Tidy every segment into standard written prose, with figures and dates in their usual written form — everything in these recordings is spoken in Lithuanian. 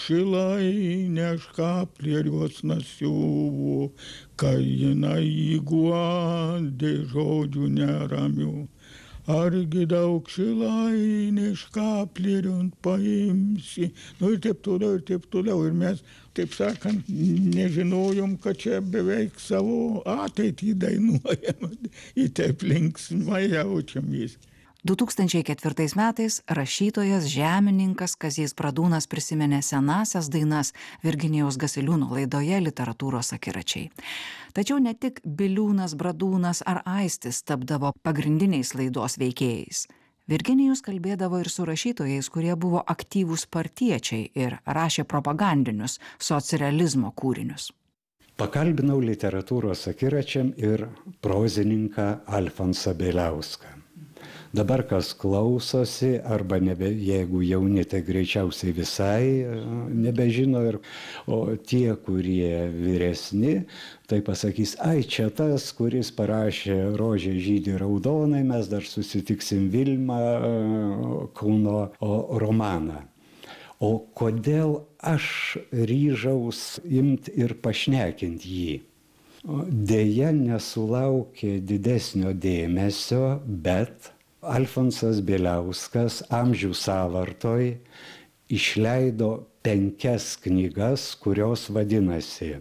Šilainė škaplierios nasiuvo, kai jinai įguodė žodžių neramių. Argi daug šilainė škaplerių paimsi. Nu ir taip toliau, ir taip toliau. Ir mes, taip sakant, nežinojom, kad čia beveik savo ateitį dainuojam. Ir taip linksmai jaučiamės. 2004 metais rašytojas, žemininkas Kazys Bradūnas prisiminė senąsias dainas Virginijaus Gasiliūno laidoje Literatūros akiračiai. Tačiau ne tik Biliūnas, Bradūnas ar Aistis tapdavo pagrindiniais laidos veikėjais. Virginijus kalbėdavo ir su rašytojais, kurie buvo aktyvūs partiečiai ir rašė propagandinius socrealizmo kūrinius. Pakalbinau Literatūros akiračiam ir prozininką Alfonsą Bieliauską. Dabar kas klausosi, arba jeigu jauni, tai greičiausiai visai nebežino, o tie, kurie vyresni, tai pasakys, ai, čia tas, kuris parašė Rožė žydi raudonai, mes dar susitiksim Vilmą, Kauno romaną. O kodėl aš ryžaus imt ir pašnekint jį? Deja, nesulaukė didesnio dėmesio, bet Alfonsas Bieliauskas Amžių sąvartoj išleido 5 knygas, kurios vadinasi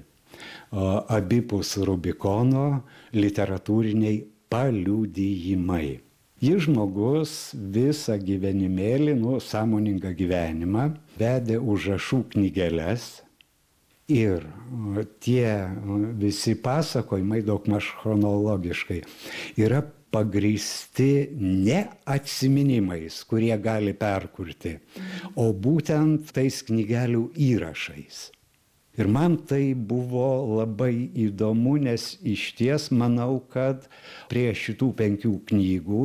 Abipus Rubikono literatūriniai paliudijimai. Jis žmogus visą gyvenimėlį, sąmoningą gyvenimą, vedė užrašų knygeles ir tie visi pasakojimai, daugmaž chronologiškai, yra pagrįsti ne atsiminimais, kurie gali perkurti, o būtent tais knygelių įrašais. Ir man tai buvo labai įdomu, nes išties manau, kad prie šitų 5 knygų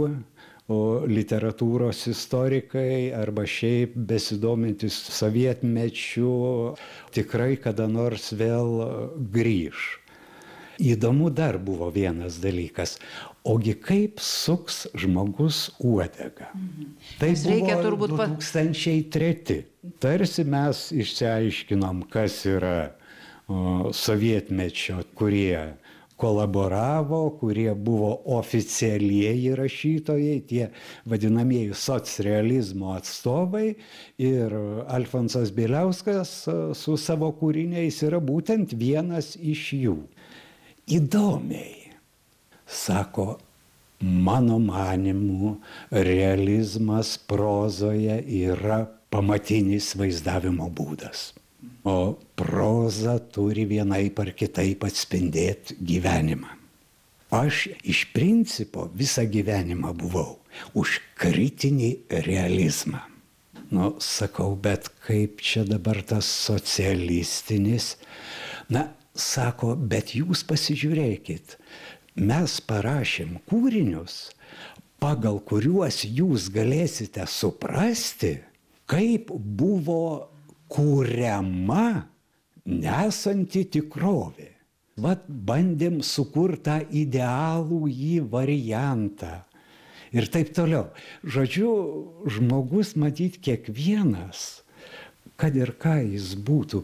literatūros istorikai arba šiaip besidomintis sovietmečiu tikrai kada nors vėl grįš. Įdomu dar buvo vienas dalykas. Ogi kaip suks žmogus uodegą? Tai buvo 2003. Tarsi mes išsiaiškinom, kas yra sovietmečio, kurie kolaboravo, kurie buvo oficialieji rašytojai, tie vadinamieji socrealizmo atstovai, ir Alfonsas Bieliauskas su savo kūriniais yra būtent vienas iš jų. Įdomiai, sako, mano manymu, realizmas prozoje yra pamatinis vaizdavimo būdas. O proza turi vienaip ar kitaip atspindėti gyvenimą. Aš iš principo visą gyvenimą buvau už kritinį realizmą. Sakau, bet kaip čia dabar tas socialistinis? Sako, bet jūs pasižiūrėkit, mes parašėm kūrinius, pagal kuriuos jūs galėsite suprasti, kaip buvo kuriama nesanti tikrovė. Vat bandėm sukurtą idealų jį variantą ir taip toliau. Žodžiu, žmogus matyt kiekvienas, kad ir ką jis būtų,